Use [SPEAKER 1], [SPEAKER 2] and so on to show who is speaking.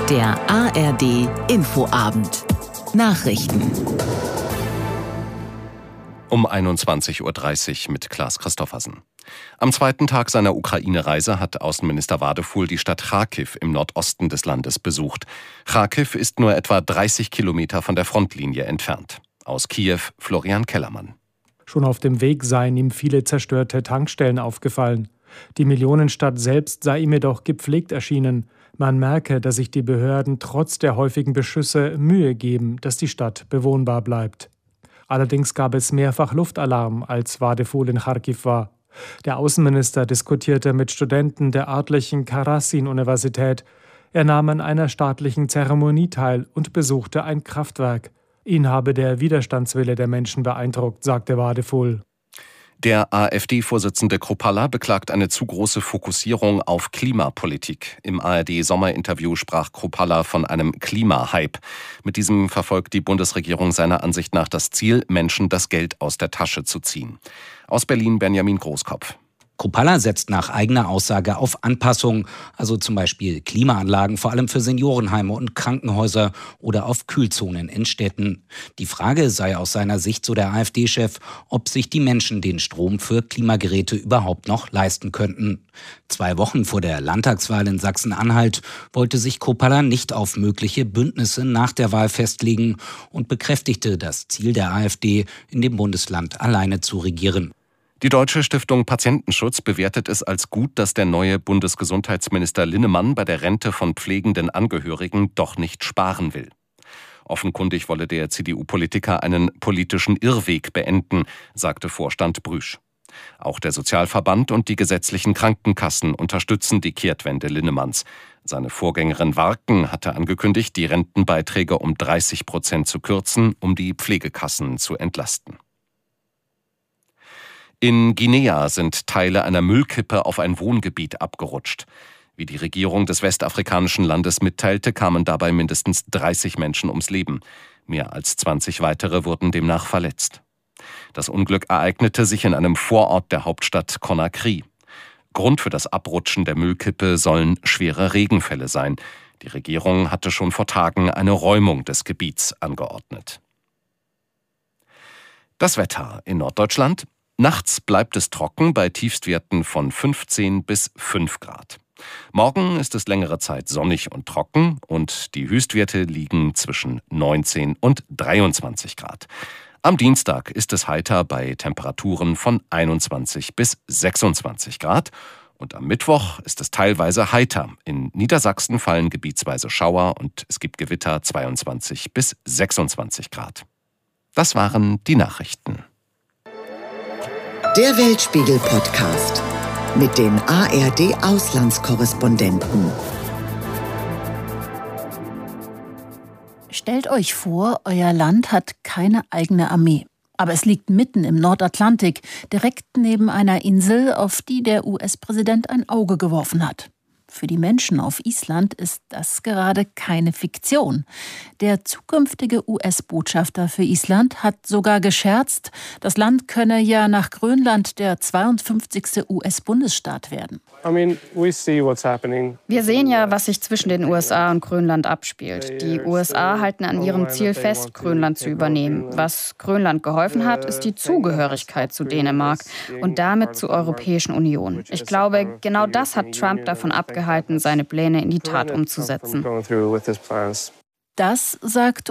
[SPEAKER 1] Der ARD Infoabend. Nachrichten.
[SPEAKER 2] Um 21.30 Uhr mit Klaas Christoffersen. Am zweiten Tag seiner Ukraine-Reise hat Außenminister Wadefuhl die Stadt Charkiw im Nordosten des Landes besucht. Charkiw ist nur etwa 30 Kilometer von der Frontlinie entfernt. Aus Kiew Florian Kellermann.
[SPEAKER 3] Schon auf dem Weg seien ihm viele zerstörte Tankstellen aufgefallen. Die Millionenstadt selbst sei ihm jedoch gepflegt erschienen. Man merke, dass sich die Behörden trotz der häufigen Beschüsse Mühe geben, dass die Stadt bewohnbar bleibt. Allerdings gab es mehrfach Luftalarm, als Wadefuhl in Charkiw war. Der Außenminister diskutierte mit Studenten der örtlichen Karasin-Universität. Er nahm an einer staatlichen Zeremonie teil und besuchte ein Kraftwerk. Ihn habe der Widerstandswille der Menschen beeindruckt, sagte Wadefuhl.
[SPEAKER 2] Der AfD-Vorsitzende Kruppalla beklagt eine zu große Fokussierung auf Klimapolitik. Im ARD-Sommerinterview sprach Kruppalla von einem Klimahype. Mit diesem verfolgt die Bundesregierung seiner Ansicht nach das Ziel, Menschen das Geld aus der Tasche zu ziehen. Aus Berlin Benjamin Großkopf.
[SPEAKER 4] Kruppalla setzt nach eigener Aussage auf Anpassung, also zum Beispiel Klimaanlagen, vor allem für Seniorenheime und Krankenhäuser oder auf Kühlzonen in Städten. Die Frage sei aus seiner Sicht, so der AfD-Chef, ob sich die Menschen den Strom für Klimageräte überhaupt noch leisten könnten. 2 Wochen vor der Landtagswahl in Sachsen-Anhalt wollte sich Kruppalla nicht auf mögliche Bündnisse nach der Wahl festlegen und bekräftigte das Ziel der AfD, in dem Bundesland alleine zu regieren.
[SPEAKER 2] Die Deutsche Stiftung Patientenschutz bewertet es als gut, dass der neue Bundesgesundheitsminister Linnemann bei der Rente von pflegenden Angehörigen doch nicht sparen will. Offenkundig wolle der CDU-Politiker einen politischen Irrweg beenden, sagte Vorstand Brüsch. Auch der Sozialverband und die gesetzlichen Krankenkassen unterstützen die Kehrtwende Linnemanns. Seine Vorgängerin Warken hatte angekündigt, die Rentenbeiträge um 30% zu kürzen, um die Pflegekassen zu entlasten. In Guinea sind Teile einer Müllkippe auf ein Wohngebiet abgerutscht. Wie die Regierung des westafrikanischen Landes mitteilte, kamen dabei mindestens 30 Menschen ums Leben. Mehr als 20 weitere wurden demnach verletzt. Das Unglück ereignete sich in einem Vorort der Hauptstadt Conakry. Grund für das Abrutschen der Müllkippe sollen schwere Regenfälle sein. Die Regierung hatte schon vor Tagen eine Räumung des Gebiets angeordnet. Das Wetter in Norddeutschland. Nachts bleibt es trocken bei Tiefstwerten von 15 bis 5 Grad. Morgen ist es längere Zeit sonnig und trocken und die Höchstwerte liegen zwischen 19 und 23 Grad. Am Dienstag ist es heiter bei Temperaturen von 21 bis 26 Grad. Und am Mittwoch ist es teilweise heiter. In Niedersachsen fallen gebietsweise Schauer und es gibt Gewitter 22 bis 26 Grad. Das waren die Nachrichten.
[SPEAKER 1] Der Weltspiegel-Podcast mit den ARD-Auslandskorrespondenten.
[SPEAKER 5] Stellt euch vor, euer Land hat keine eigene Armee. Aber es liegt mitten im Nordatlantik, direkt neben einer Insel, auf die der US-Präsident ein Auge geworfen hat. Für die Menschen auf Island ist das gerade keine Fiktion. Der zukünftige US-Botschafter für Island hat sogar gescherzt, das Land könne ja nach Grönland der 52. US-Bundesstaat werden.
[SPEAKER 6] Wir sehen ja, was sich zwischen den USA und Grönland abspielt. Die USA halten an ihrem Ziel fest, Grönland zu übernehmen. Was Grönland geholfen hat, ist die Zugehörigkeit zu Dänemark und damit zur Europäischen Union. Ich glaube, genau das hat Trump davon abgehalten, seine Pläne in die Tat umzusetzen.
[SPEAKER 5] Das sagt